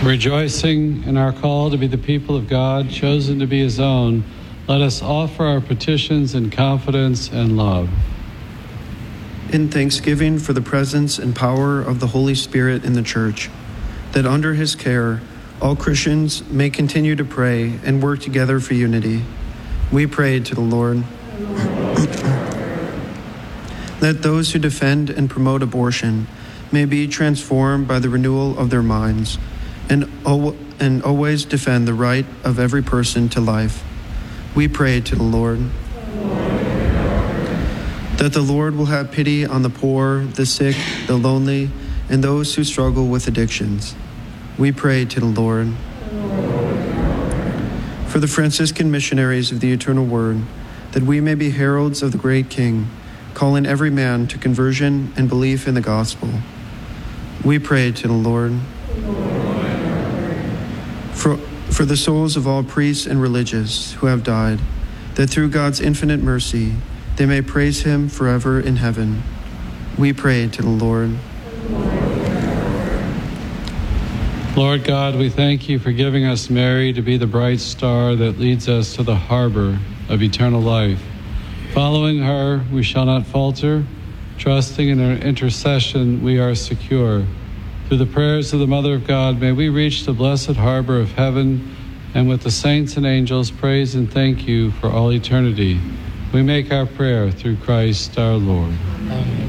Rejoicing in our call to be the people of God, chosen to be his own, let us offer our petitions in confidence and love. In thanksgiving for the presence and power of the Holy Spirit in the Church, that under his care all Christians may continue to pray and work together for unity, we pray to the Lord. That those who defend and promote abortion may be transformed by the renewal of their minds, and always defend the right of every person to life. We pray to the Lord. That the Lord will have pity on the poor, the sick, the lonely, and those who struggle with addictions. We pray to the Lord. For the Franciscan missionaries of the Eternal Word, that we may be heralds of the great King, calling every man to conversion and belief in the gospel. We pray to the Lord. For the souls of all priests and religious who have died, that through God's infinite mercy they may praise him forever in heaven. We pray to the Lord. Lord God, we thank you for giving us Mary to be the bright star that leads us to the harbor of eternal life. Following her, we shall not falter. Trusting in her intercession, we are secure. Through the prayers of the Mother of God, may we reach the blessed harbor of heaven, and with the saints and angels praise and thank you for all eternity. We make our prayer through Christ our Lord. Amen.